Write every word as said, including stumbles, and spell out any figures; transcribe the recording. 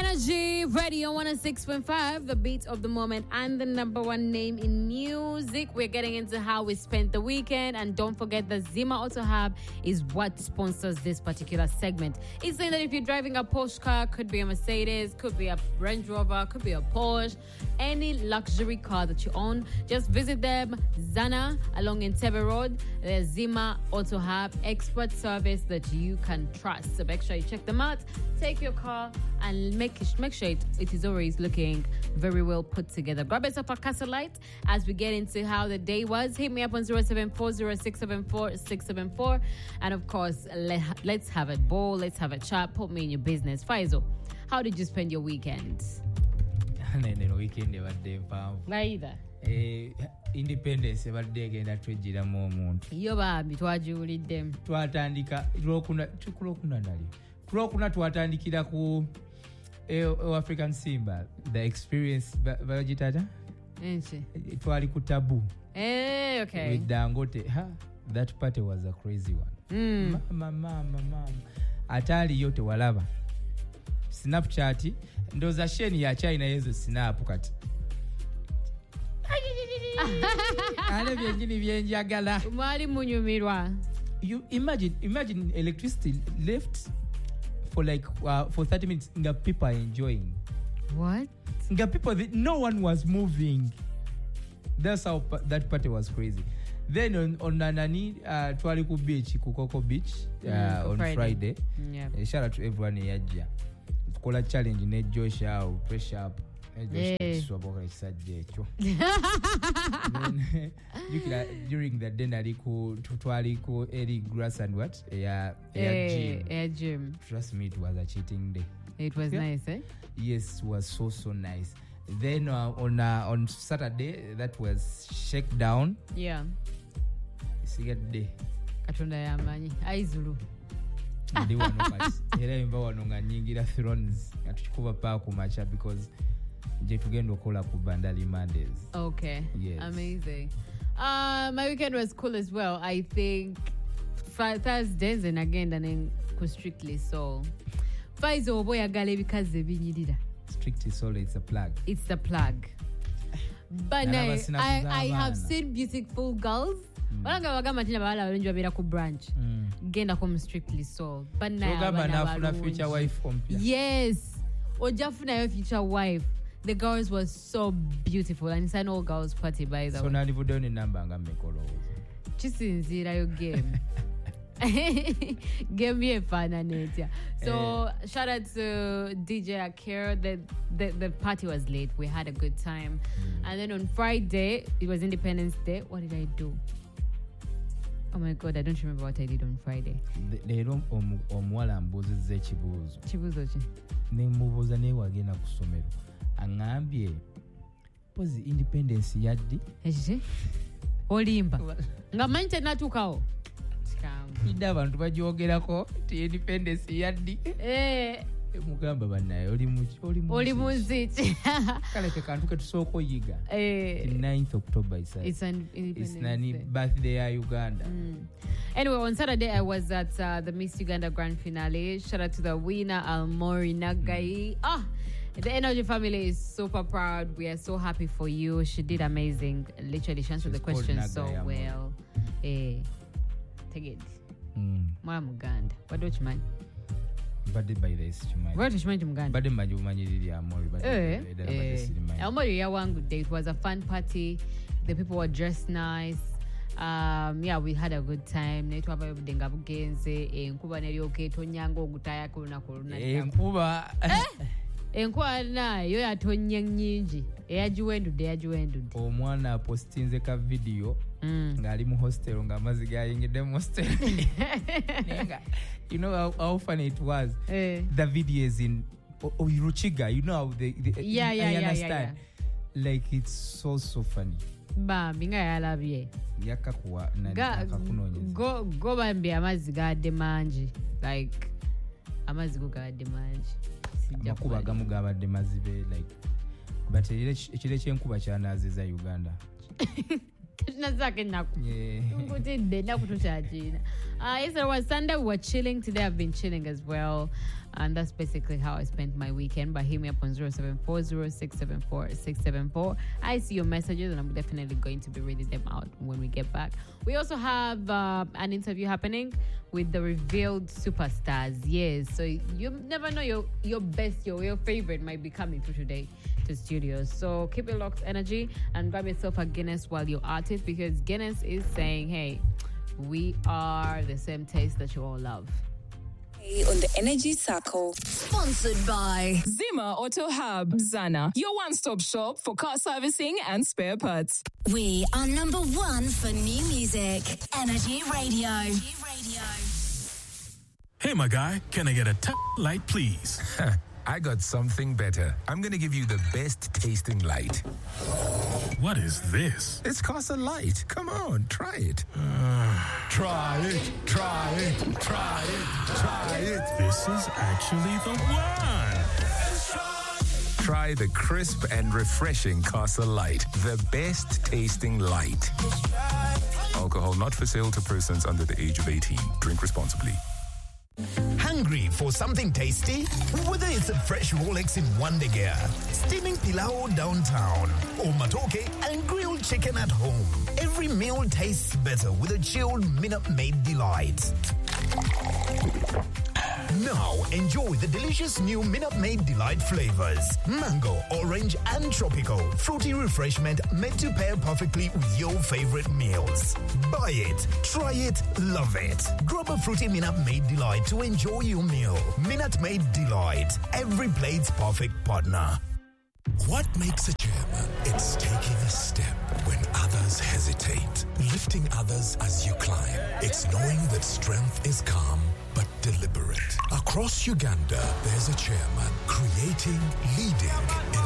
Energy Radio one oh six point five, the beat of the moment and the number one name in music. We're getting into how we spent the weekend, and don't forget the Zima Auto Hub is what sponsors this particular segment. It's saying that if you're driving a Porsche car, could be a Mercedes, could be a Range Rover, could be a Porsche, any luxury car that you own, just visit them, Zana, along Entebbe Road. There's Zima Auto Hub, expert service that you can trust. So make sure you check them out, take your car, and make make sure it, it is always looking very well put together. Grab yourself a Castle Light as we get into how the day was. Hit me up on zero seven four zero six seven four six seven four. And of course, let, let's have a ball, let's have a chat. Put me in your business. Faizo, how did you spend your weekend? Neno weekend ebadde mpanvu. Naida. Eh, Independence ebadde egenda twejjiramu omuntu. Yo bambi twajiwuliddemu. Twatandika lwokuna tukulokuna nali. Tulokuna twatandikira ku eh, African Simba, the experience bagitata. Enche. Twali ku Tabu. Eh, okay. With Dangote. Ha, that party was a crazy one. Mm. Mama mama mama. Atali yote walaba. Snapchat ndoza sheni ya China yezo snap kati. Ale byenjini byenjagala. Mwali munyumirwa. You imagine imagine electricity left for like uh, for thirty minutes. Nga people are enjoying. What? Nga people, no one was moving. That's how that party was crazy. Then on on Nanani, uh, twali ku beach, ku Coco Beach, uh, mm, on Friday. Friday. Yeah. Uh, shout out to everyone in Yajia. Kola challenge ne Josh out, pressure up. During the dinner, twali ku Eri Grass and what? Yeah, yeah, yeah, gym. Trust me, it was a cheating day. It was yeah. nice, eh? Yes, it was so so nice. Then uh, on uh, on Saturday, that was shakedown. Yeah. Cigarette day. Katonda yamanyi aizulu. Ndi wano kati era imba wano nga nyingira thrones atuchikuba pa ku matcha because je tugenda okola ku Bandali Mondays. Okay. Yes. Amazing. Uh, my weekend was cool as well. I think Thursdays and again then ku Strictly Soul. Faizo obo yagala ebikaze binyirira. Strictly Soul, it's a plug. It's the plug. But no, I, I have seen beautiful girls. Walanga bagamba tina bawala balenjo babera ku branch. Genda ku Strictly Soul. But now na future wife ompya. Yes. Ojafuna your future wife. The girls were so beautiful, and it's an all girls party by the so way. So now you don't number nga mekolo. Chisinzira your game. Give me a fun nature. So uh, shout out to D J Akira. The, the the party was late. We had a good time. Mm. And then on Friday, it was Independence Day. What did I do? Oh my God, I don't remember what I did on Friday. Leero omuwala mbuzizza ekibuuzo. Kibuuzo ki? Ne mubuuza naye wagenda ku ssomero. Angambye pozi Independence yaddi. Ekiki? Olimba. Nga manyi tenatuukawo. Ida abantu bajogerako ti Independence yaddi. Eh. Mugamba bannaye oli mu oli mu oli muziki. Kale ke kantu ke tusoko yiga. Eh. ninth October is it's an Independence It's nani birthday ya Uganda. Mm. Anyway, on Saturday I was at uh, the Miss Uganda Grand Finale. Shout out to the winner Almori Nagai. Ah. Mm. Oh, the Energy family is super proud. We are so happy for you. She did amazing. Literally, she answered the questions so well. Eh. Take it. Mwana Muganda. What do you mind? Bade by this chimai. What do you mind Muganda? Bade manju manyiriri Amori bade. Eh. Eh. Amori ya wangu day. It was a fun party. The people were dressed nice. Um, yeah, we had a good time. Netwa ba budenga bugenze. Enkuba neriyo keto nyango ogutaya kuluna kuluna. Enkuba. Enkuba nayo yatonye nyingi. Eyajiwendude yajiwendude. Omwana postinze ka video. Mm. Ngali mu hostel nga amazi gayingide mu hostel. Nenga. You know how, how funny it was. Eh. The video is in Oiruchiga. You know how they, they yeah, yeah, I yeah, understand. Yeah, yeah. Like it's so so funny. Bambi nga yalabye. Yakakuwa nani kakunonyeza. Go go bambi amazi gadde manji. Like amazi go gadde manji. Makuba gamu gabadde mazibe like but ekire kyenkuba kyanaziza Uganda. Uh, yes, it was Sunday. We were chilling. Today I've been chilling as well. And that's basically how I spent my weekend. But hit me up on zero seven four zero six seven four six seven four. I see your messages and I'm definitely going to be reading them out when we get back. We also have uh, an interview happening with the revealed superstars. Yes, so you never know, your your best, your, your favorite might be coming through today to studios. So keep it locked, energy, and grab yourself a Guinness while you're at it, because Guinness is saying, hey, we are the same taste that you all love. On the Energy Circle. Sponsored by Zima Auto Hub, Zana, your one-stop shop for car servicing and spare parts. We are number one for new music. Energy Radio. Energy Radio. Hey, my guy, can I get a top light, please? I got something better. I'm going to give you the best tasting light. What is this? It's Casa Light. Come on, try it. Uh, try it, try it, try it, try it. This is actually the one. Try the crisp and refreshing Casa Light. The best tasting light. Alcohol not for sale to persons under the age of eighteen. Drink responsibly. Hungry for something tasty? Whether it's a fresh Rolex in Wonder Gear, steaming pilau downtown, or matoke and grilled chicken at home, every meal tastes better with a chilled Minute Maid Delight. Now, enjoy the delicious new Minute Maid Delight flavors. Mango, orange, and tropical. Fruity refreshment made to pair perfectly with your favorite meals. Buy it, try it, love it. Grab a fruity Minute Maid Delight to enjoy your meal. Minute Maid Delight. Every plate's perfect partner. What makes a chairman? It's taking a step when others hesitate. Lifting others as you climb. It's knowing that strength is calm but deliberate. Across Uganda, there's a chairman creating, leading,